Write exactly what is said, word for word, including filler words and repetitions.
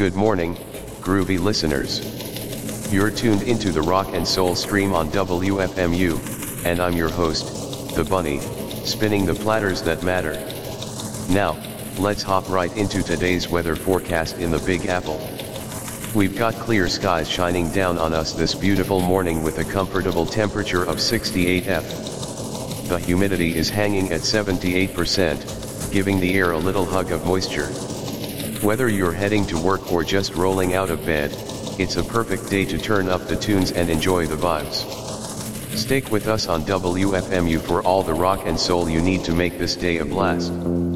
Good morning, groovy listeners. You're tuned into the rock and soul stream on W F M U, and I'm your host, the Bunny, spinning the platters that matter. Now, let's hop right into today's weather forecast in the Big Apple. We've got clear skies shining down on us this beautiful morning with a comfortable temperature of sixty-eight degrees. The humidity is hanging at seventy-eight percent, giving the air a little hug of moisture. Whether you're heading to work or just rolling out of bed, it's a perfect day to turn up the tunes and enjoy the vibes. Stick with us on W F M U for all the rock and soul you need to make this day a blast.